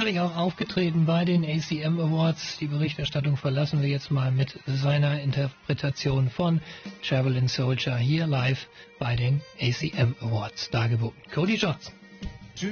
sicherlich auch aufgetreten bei den ACM Awards. Die Berichterstattung verlassen wir jetzt mal mit seiner Interpretation von Javelin Soldier hier live bei den ACM Awards dargeboten. Cody Johnson.